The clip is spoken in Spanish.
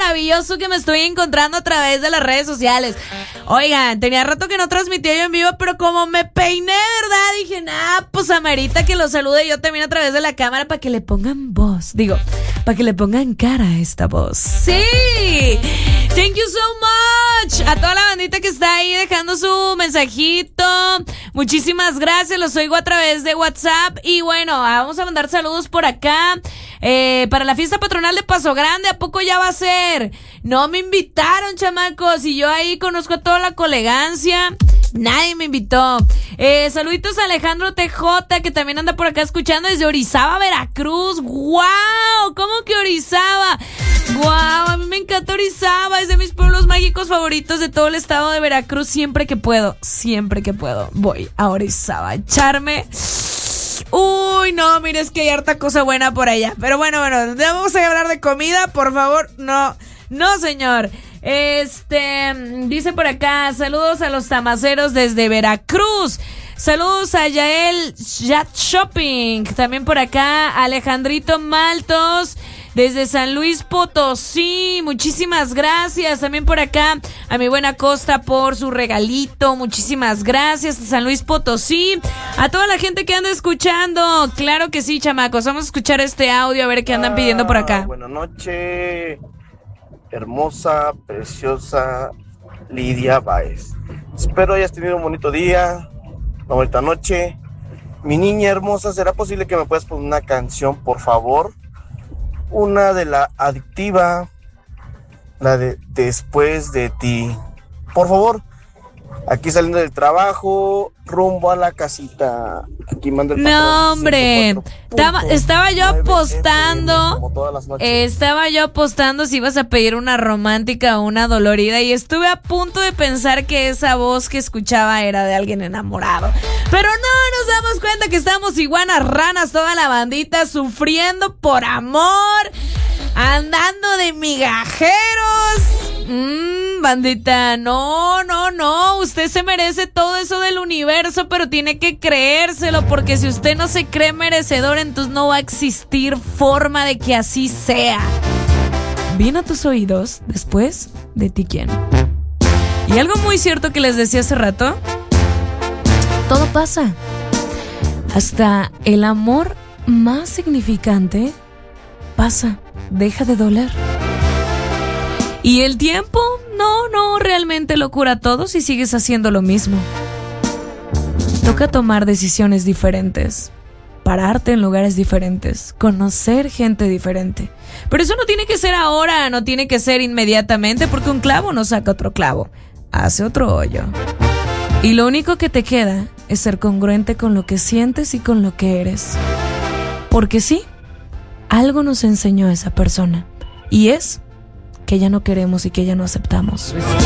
maravilloso que me estoy encontrando a través de las redes sociales. Oigan, tenía rato que no transmitía yo en vivo, pero como me peiné, ¿verdad? Dije, pues amerita que lo salude yo también a través de la cámara para que le pongan voz. Digo, para que le pongan cara a esta voz. ¡Sí! Thank you so much a toda la bandita que está ahí dejando su mensajito. Muchísimas gracias, los oigo a través de WhatsApp. Y bueno, vamos a mandar saludos por acá. Para la fiesta patronal de Paso Grande, ¿a poco ya va a ser? No me invitaron, chamacos, y yo ahí conozco a toda la colegancia. Nadie me invitó. Saluditos a Alejandro TJ, que también anda por acá escuchando desde Orizaba, Veracruz. ¡Wow! ¿Cómo que Orizaba? ¡Wow! A mí me encanta Orizaba. Es de mis pueblos mágicos favoritos de todo el estado de Veracruz. Siempre que puedo, voy a Orizaba a echarme. Uy, no, mire, es que hay harta cosa buena por allá. Pero bueno, ya vamos a hablar de comida, por favor. No, señor. Dice por acá, saludos a los tamaceros desde Veracruz. Saludos a Yael Yacht Shopping. También por acá, Alejandrito Maltos desde San Luis Potosí. Muchísimas gracias. También por acá a mi buena Costa por su regalito. Muchísimas gracias, San Luis Potosí. A toda la gente que anda escuchando. Claro que sí, chamacos. Vamos a escuchar este audio a ver qué andan pidiendo por acá. Buenas noches, hermosa, preciosa Lidia Báez. Espero hayas tenido un bonito día, una bonita noche. Mi niña hermosa, ¿será posible que me puedas poner una canción, por favor? Una de La Adictiva, la de Después de Ti. Por favor, aquí saliendo del trabajo, rumbo a la casita. Aquí mando el patrón. No, hombre, estaba yo apostando si ibas a pedir una romántica o una dolorida, y estuve a punto de pensar que esa voz que escuchaba era de alguien enamorado. Pero no, nos damos cuenta que estamos iguanas ranas, toda la bandita, sufriendo por amor, andando de migajeros. Bandita, no, usted se merece todo eso del universo, pero tiene que creérselo, porque si usted no se cree merecedor, entonces no va a existir forma de que así sea. Bien a tus oídos, Después de Ti, ¿quién? Y algo muy cierto que les decía hace rato, todo pasa. Hasta el amor más significante pasa, deja de doler. Y el tiempo no realmente lo cura todo si sigues haciendo lo mismo. Toca tomar decisiones diferentes, pararte en lugares diferentes, conocer gente diferente. Pero eso no tiene que ser ahora, no tiene que ser inmediatamente, porque un clavo no saca otro clavo, hace otro hoyo. Y lo único que te queda es ser congruente con lo que sientes y con lo que eres. Porque sí, algo nos enseñó esa persona, y es que ya no queremos y que ya no aceptamos.